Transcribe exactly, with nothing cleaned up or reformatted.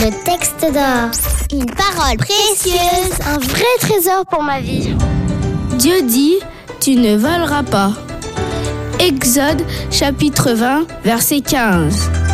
Le texte d'or. Une parole précieuse, un vrai trésor pour ma vie. Dieu dit, tu ne voleras pas. Exode chapitre vingt, verset quinze.